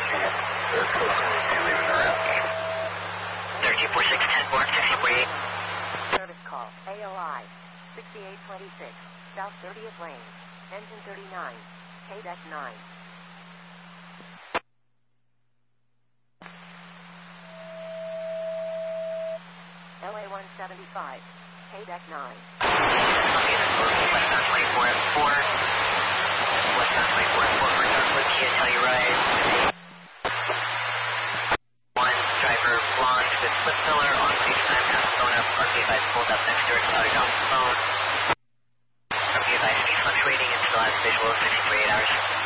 Service call, AOI, 6826, South 30th Lane, engine 39, KDEC 9. LA 175, KDEC 9. Westbound 24 at 4. Westbound 24 at 4 for Northwood, Kia Telluride. 1, driver blonde with flip filler on FaceTime, has phone up, RP device pulled up next to her, started off the phone. RP device speed fluctuating and still has visual 6 to 8 hours.